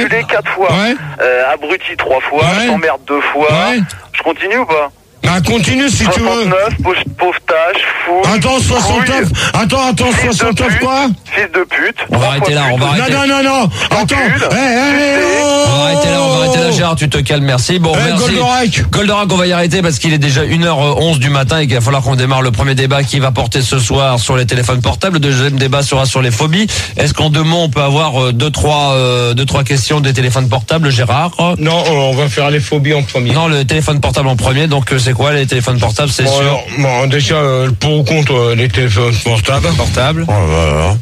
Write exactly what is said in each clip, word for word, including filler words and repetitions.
enculé quatre fois, ouais. euh, abruti trois fois, ouais. t'emmerde deux fois. Ouais. Je continue ou pas? Bah continue si tu veux. soixante-neuf, pauvre, pauvre tâche, fou. Attends, soixante-neuf. Attends, attends, Fils soixante-neuf de quoi? Fils de pute. On va arrêter là, on va arrêter. Non, non, non, non. Attends. Encule. Hé, hé, oh. On va arrêter là, on va arrêter là, Gérard, tu te calmes, merci. Bon, Eh, merci. Goldorak. Goldorak, on va y arrêter parce qu'il est déjà une heure onze du matin et qu'il va falloir qu'on démarre le premier débat qui va porter ce soir sur les téléphones portables. Le deuxième débat sera sur les phobies. Est-ce qu'en deux mots, on peut avoir euh, deux, trois, euh, deux, trois questions des téléphones portables, Gérard? Non, on va faire les phobies en premier. Non, le téléphone portable en premier. Donc, euh, c'est quoi les téléphones portables? C'est bon, sûr. alors, bon, déjà, euh, le pour ou contre euh, les téléphones portables. Portable. Oh, voilà.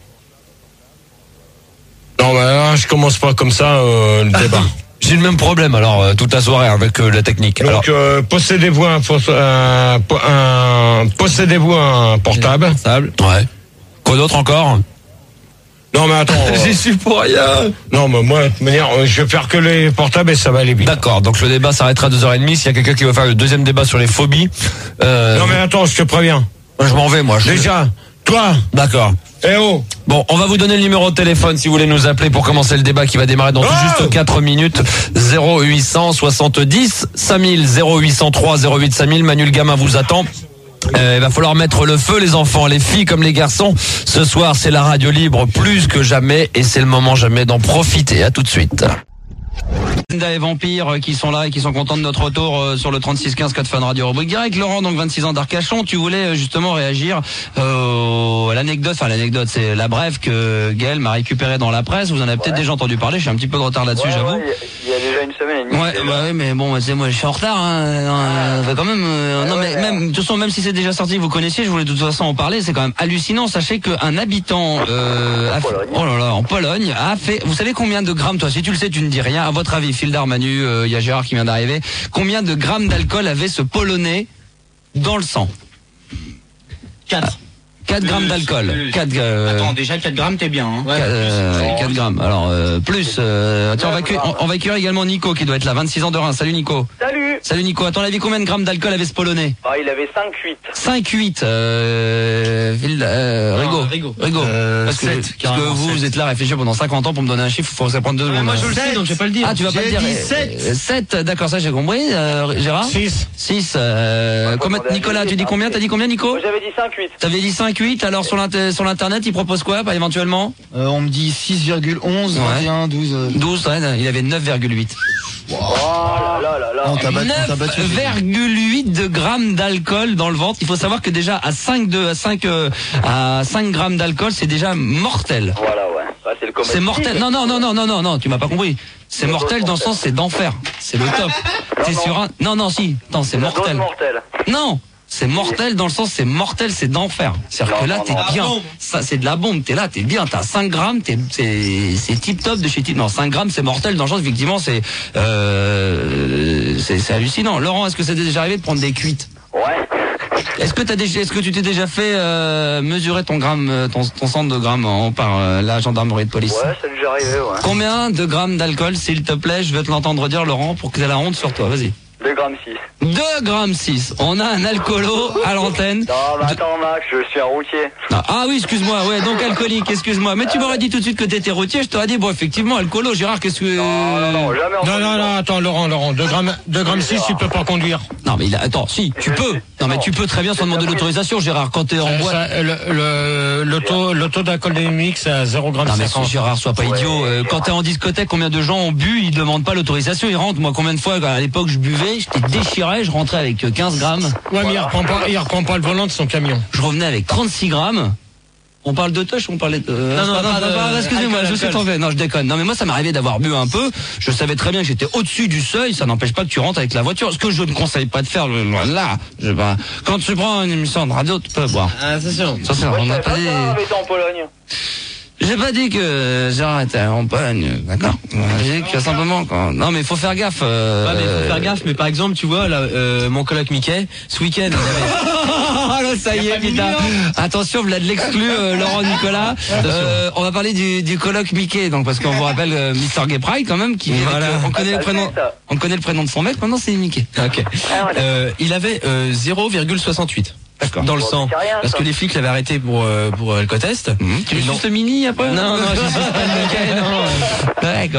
Non, bah là, je commence pas comme ça euh, le débat. J'ai le même problème alors euh, toute la soirée avec euh, la technique. Donc, Alors, euh, possédez-vous un, un, un possédez-vous un portable. portable. Ouais. Quoi d'autre encore? Non, mais attends. euh, J'y suis pour rien. non, mais moi, de toute manière, euh, je vais faire que les portables et ça va aller vite. D'accord, donc le débat s'arrêtera à deux heures trente. S'il y a quelqu'un qui veut faire le deuxième débat sur les phobies, euh, Non, mais attends, je te préviens. je m'en vais moi. Je... Déjà, toi, D'accord. eh oh, Bon, on va vous donner le numéro de téléphone si vous voulez nous appeler pour commencer le débat qui va démarrer dans tout Oh juste quatre minutes. zéro huit cent soixante-dix cinq mille, zéro huit cent trois zéro huit cinq mille. Manu le gamin vous attend. Euh, il va falloir mettre le feu, les enfants, les filles comme les garçons. Ce soir, c'est la radio libre plus que jamais et c'est le moment jamais d'en profiter. À tout de suite. Et Vampires qui sont là et qui sont contents de notre retour euh, sur le trente-six quinze Code Fun Radio rubrique direct. Laurent, donc vingt-six ans d'Arcachon, tu voulais euh, justement réagir euh, à l'anecdote, enfin l'anecdote, c'est la brève que Gaël m'a récupérée dans la presse. Vous en avez peut-être Ouais. déjà entendu parler, je suis un petit peu de retard là-dessus, Ouais, j'avoue. ouais, il y, a- il y a déjà une semaine et demie. Ouais, bah oui, mais bon, c'est moi, je suis en retard. Hein, euh, enfin, quand même. euh, Ouais, non, ouais, mais même, de toute façon, même si c'est déjà sorti, vous connaissiez, je voulais de toute façon en parler. C'est quand même hallucinant. Sachez qu'un habitant, euh, a fait- Pologne. oh là là, en Pologne, a fait. Vous savez combien de grammes, toi, si tu le sais, tu ne dis rien. À votre avis, Fildar, Manu, euh, il y a Gérard qui vient d'arriver. Combien de grammes d'alcool avait ce Polonais dans le sang? quatre. quatre grammes d'alcool. quatre. Euh, Attends, déjà quatre grammes, t'es bien. Hein. quatre, euh, quatre grammes. Alors euh, plus. Euh, tiens, on va, accueillir, on, on va accueillir également Nico qui doit être là, vingt-six ans de Reims. Salut Nico. Salut. Salut Nico, à ton avis combien de grammes d'alcool avait ce Polonais? Ah, il avait cinq huit. cinq huit euh, Ville, euh, Non, Rigaud. Rigaud. Rigaud. Euh, parce que, sept, parce que carrément, vous, sept. vous êtes là à réfléchir pendant cinquante ans pour me donner un chiffre, il faut que ça prenne deux secondes. Moi je le sais, donc je vais pas le dire. Ah, tu vas pas le J'ai dire. dit sept. sept, d'accord, ça j'ai compris. Euh, Gérard? six. six. Euh, Ouais, combien, attendez, Nicolas, tu dis combien? T'as dit combien, Nico? Moi, j'avais dit cinq huit. T'avais dit cinq huit, alors sur l'inter- sur l'internet, il propose quoi, pas éventuellement? Euh, on me dit six virgule onze, Ouais. vingt et un, douze. euh. douze, ouais, il avait neuf virgule huit. Oh là là là là. On t'a battu, on t'a neuf battu. virgule huit de grammes d'alcool dans le ventre. Il faut savoir que déjà à cinq de, à cinq, euh, à cinq grammes d'alcool, c'est déjà mortel. Voilà, ouais. Bah, c'est le commun. C'est mortel. Non, non, non, non, non, non, non, tu m'as pas compris. C'est La mortel dose dans le sens, c'est d'enfer. C'est le top. T'es non. sur un, non, non, si. Attends, c'est La dose mortel. mortelle. Non. C'est mortel dans le sens, c'est mortel, c'est d'enfer. C'est-à-dire Non, que là, non, t'es non. bien. La bombe. Ça, c'est de la bombe. T'es là, t'es bien. T'as cinq grammes, t'es, c'est, c'est tip top de chez tip. Non, cinq grammes, c'est mortel dans le sens, effectivement, c'est, euh, c'est, c'est hallucinant. Laurent, est-ce que c'est déjà arrivé de prendre des cuites? Ouais. Est-ce que t'as déjà, est-ce que tu t'es déjà fait, euh, mesurer ton gramme, euh, ton, ton centre de grammes en, par euh, la gendarmerie de police? Ouais, c'est déjà arrivé, ouais. Combien de grammes d'alcool, s'il te plaît? Je veux te l'entendre dire, Laurent, pour que t'aies la honte sur toi. Vas-y. deux grammes six. deux grammes six. On a un alcoolo à l'antenne. Non, mais attends, Max, je suis un routier. Ah, ah oui, excuse-moi, ouais, donc alcoolique, excuse-moi. Mais tu m'aurais dit tout de suite que t'étais routier, je t'aurais dit, bon, effectivement, alcoolo, Gérard, qu'est-ce que... Non, non, non, jamais Non, entendu non, ça. non, attends, Laurent, Laurent, deux grammes, deux grammes six, tu peux pas conduire. Non, mais il a... attends, si, tu peux. Non, mais tu peux très bien sans demander l'autorisation, Gérard, quand t'es en Euh, boîte. ça, le, le, le taux, le taux d'alcoolémique, c'est à zéro virgule Non mais cinquante. Gérard, sois pas Ouais, idiot. Euh, quand t'es en discothèque, combien de gens ont bu, ils demandent pas l'autorisation, ils rentrent. Moi, combien de fois, à l'époque, je buvais, j'étais déchiré, je rentrais avec euh, quinze grammes. Ouais, mais il reprend pas, il reprend pas le volant de son camion. Je revenais avec trente-six grammes. On parle de touch, on parlait de... Non, non, c'est pas non, grave, de- pas grave, excusez-moi, alcool, je suis alcool. tombé. Non, je déconne. Non, mais moi, ça m'arrivait d'avoir bu un peu. Je savais très bien que j'étais au-dessus du seuil. Ça n'empêche pas que tu rentres avec la voiture. Ce que je ne conseille pas de faire, le- là, je bah, quand tu prends une émission de radio, tu peux boire. Attention. Ça, c'est, Ouais, on je n'a savais pas pas dit... que ça avait été en Pologne. J'ai pas dit que Gérard était en Pologne, d'accord. J'ai dit que simplement quand... Non, mais il faut faire gaffe. Euh... Ouais, mais faut faire gaffe. Mais par exemple, tu vois, là, euh, mon coloc Mickey, ce week-end, il avait... Ah là, ça y est, putain. Attention, Vlad l'exclu, euh, Laurent Nicolas. Euh, on va parler du, du colloque Mickey, donc parce qu'on vous rappelle euh, mister Gay Pride quand même, qui Voilà. avec, euh, on connaît Ah, le ça prénom, le fait, ça. on connaît le prénom de son mec. Maintenant, c'est Mickey. Ok. Ah, ouais, Euh, il avait euh, zéro virgule soixante-huit. D'accord. Dans le Bon, sang. c'est rien, Parce ça. que les flics l'avaient arrêté pour euh, pour euh, le cotest. Tu veux Ils l'ont- juste le mini après? Non, non, je suis pas le Mickey, non. D'accord.